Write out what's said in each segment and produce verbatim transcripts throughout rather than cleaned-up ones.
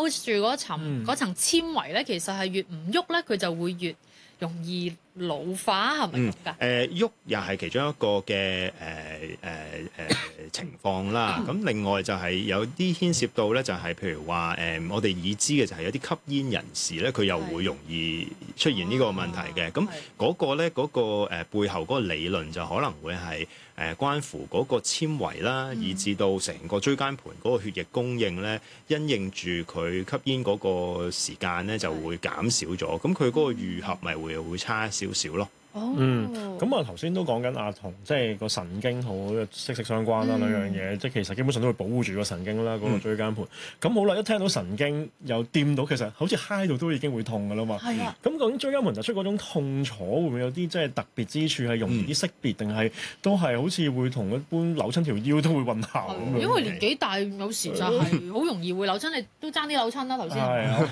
包住嗰層嗰層纖維咧，其實係越唔喐咧，佢就會越容易老化，係咪咁㗎？ 誒喐又係其中一個嘅誒誒誒情況啦。咁另外就係有啲牽涉到咧，就係譬如話誒、呃，我哋已知嘅就係有啲吸煙人士咧，佢又會容易出現呢個問題嘅。咁嗰個咧嗰、嗰個誒、呃、背後嗰個理論就可能會係誒、呃、關乎嗰個纖維啦，嗯、以至到成個椎間盤嗰個血液供應咧，因應住佢吸煙嗰個時間咧就會減少咗。咁佢嗰個愈合咪會會差少少咯。 哦， 嗯，咁啊頭先都講緊啊，同即係個神經好息息相關啦，兩、嗯、樣嘢，即係其實基本上都會保護住個神經啦，嗰、那個椎間盤。咁、嗯、好啦，一聽到神經又掂到，其實好似揩到都已經會痛噶啦嘛。係啊。咁究竟椎間盤突出嗰種痛楚會唔會有啲即係特別之處，係容易啲識別，定係、嗯、都係好似會同一般扭親條腰都會混淆咁樣？ 因為年紀大，有時就係好容易會扭親，你都爭啲扭親啦頭先。係啊，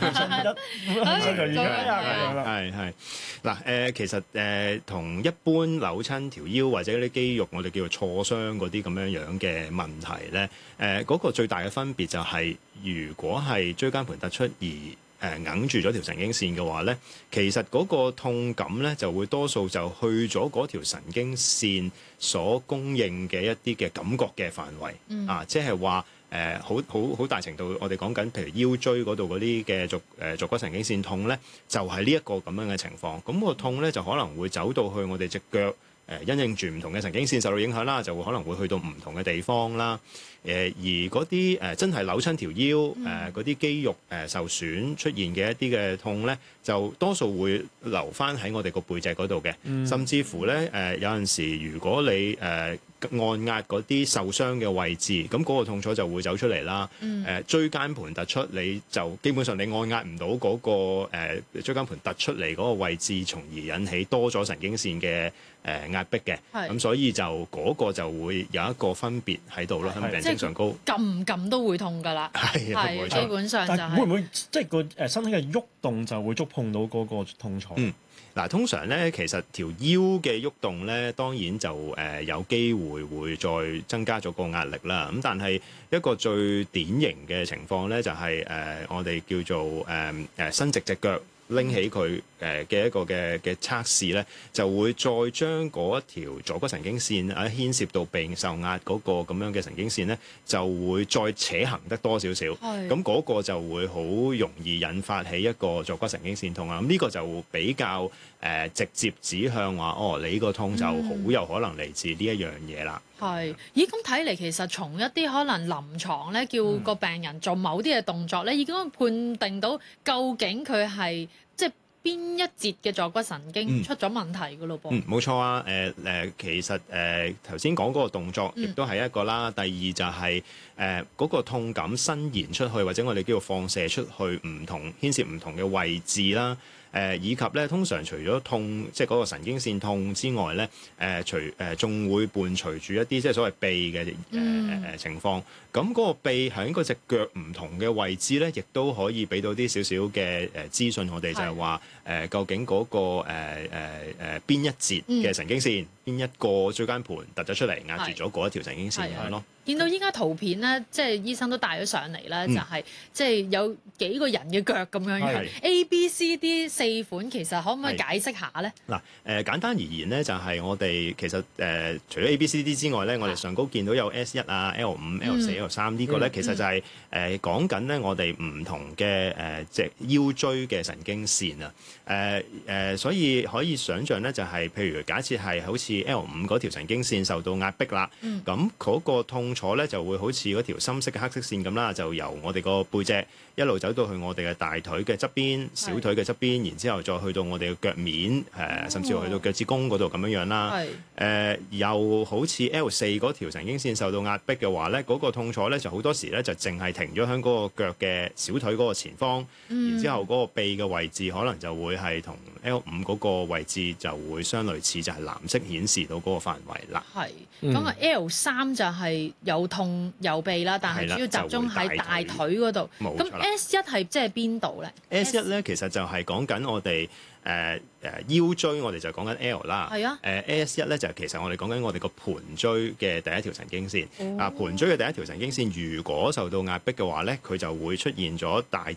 係係嗱誒，其實誒。呃同一般扭親條腰或者啲肌肉，我哋叫做挫傷嗰啲咁樣樣嘅問題咧，誒、呃、嗰、嗰個最大嘅分別就係、是，如果係椎間盤突出而誒揞住咗條神經線嘅話咧，其實嗰個痛感咧就會多數就去咗嗰條神經線所供應嘅一啲嘅感覺嘅範圍，嗯、啊，即係話。誒好好好大程度，我哋講緊譬如腰椎嗰度嗰啲嘅坐誒坐骨神經線痛咧，就係呢一個咁樣嘅情況。咁、個痛咧就可能會走到去我哋隻腳誒、呃，因應住唔同嘅神經線受到影響啦，就會可能會去到唔同嘅地方啦。誒、呃、而嗰啲誒真係扭親條腰誒嗰啲肌肉誒、呃、受損出現嘅一啲嘅痛咧，就多數會留翻喺我哋個背脊嗰度嘅，嗯、甚至乎咧誒、呃、有陣時如果你誒。呃按壓嗰啲受傷嘅位置，咁嗰個痛楚就會走出嚟啦。誒、嗯呃、椎間盤突出，你就基本上你按壓唔到嗰個誒、呃、椎間盤突出嚟嗰個位置，從而引起多咗神經線嘅誒、呃、壓迫嘅。咁是所以就嗰個就會有一個分別喺度咯。喺病徵上高， 撳唔撳都會痛㗎啦。係係基本上就係、 但會唔會即係個誒身體嘅喐動就會觸碰到嗰個痛楚？ 嗯嗱，通常咧，其實條腰嘅喐動咧，當然就誒、呃、有機會會再增加咗個壓力啦。咁但係一個最典型嘅情況咧，就係、是、誒、呃、我哋叫做誒誒、呃、伸直隻腳拎起佢誒嘅一個嘅嘅測試咧，就會再將嗰一條坐骨神經線啊牽涉到被受壓嗰個咁樣嘅神經線咧，就會再扯行得多少少。係咁嗰個就會好容易引發起一個坐骨神經線痛啊。咁呢個就比較誒、呃、直接指向話，哦，你個痛就好有可能嚟自呢一樣嘢啦。 係，咦？咁睇嚟其實從一啲可能臨床咧，叫個病人做某啲嘅動作咧，已經判定到究竟佢係即係邊一節嘅坐骨神經出咗問題㗎咯噃。嗯， 冇錯啊。誒、呃、誒、呃，其實誒頭先講嗰個動作亦都係一個啦。嗯、第二就係誒嗰個痛感伸延出去，或者我哋叫做放射出去，唔同牽涉唔同嘅位置啦。誒、呃、以及咧，通常除咗痛，即係嗰個神經線痛之外咧，誒、呃、除誒仲、呃、會伴隨住一啲即係所謂臂嘅誒誒情況。咁嗰個臂喺嗰隻腳唔同嘅位置咧，亦都可以俾到啲少少嘅誒資訊我哋，就係話誒究竟嗰、那個誒誒誒邊一節嘅神經線，邊、嗯、一個椎間盤突咗出嚟，壓住咗嗰一條神經線咁咯。 見到依家圖片咧，即係醫生都帶咗上嚟咧，嗯、就係即係有幾個人嘅腳咁樣樣，A、B、C、D 四款，其實可唔可以解釋下咧？嗱， 誒簡單而言咧，就係、是、我哋其實誒、呃、除咗 A、B、C、D 之外咧，我哋上高見到有 S 一啊、L 五、L 四、L 三呢個咧，嗯、其實就係誒講緊咧我哋唔同嘅誒隻腰椎嘅神經線啊，誒、呃、誒、呃，所以可以想像咧，就係、是、譬如假設係好似 L 五嗰條神經線受到壓迫啦，咁嗰、嗯、個痛楚咧就會好似嗰條深色嘅黑色線咁啦，就由我哋個背脊一路走到去我哋嘅大腿嘅側邊、小腿嘅側邊，然之後再去到我哋嘅腳面，誒、呃，甚至乎去到腳趾公嗰度咁樣樣啦。係誒、呃，又好似 L 四嗰條神經線受到壓迫嘅話咧，嗰、那個痛楚咧就好多時咧就淨係停咗喺嗰個腳嘅小腿嗰個前方，嗯、然之後嗰個臂嘅位置可能就會係同 L 五嗰個位置就會相類似，就係、是、藍色顯示到嗰個範圍啦。係咁啊，L 三就係有痛有痹啦，但係主要集中喺大腿嗰度。冇錯啦。咁 S 一係即係邊度咧 ？S 一咧其實就係講緊我哋誒誒腰椎，我哋就講緊 L 啦。係啊。誒 S 一咧就係其實我哋講緊我哋個盤椎嘅第一條神經線。啊、哦，盤椎嘅第一條神經線如果受到壓迫嘅話咧，佢就會出現咗大